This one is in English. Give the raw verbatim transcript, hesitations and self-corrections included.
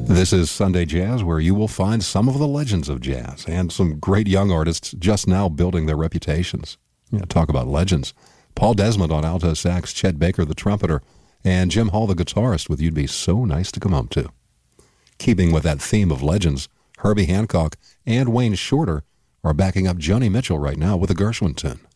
This is Sunday Jazz, where you will find some of the legends of jazz and some great young artists just now building their reputations. Yeah, talk about legends. Paul Desmond on alto sax, Chet Baker the trumpeter, and Jim Hall the guitarist with You'd Be So Nice to Come Home To. Keeping with that theme of legends, Herbie Hancock and Wayne Shorter are backing up Joni Mitchell right now with a Gershwin tune.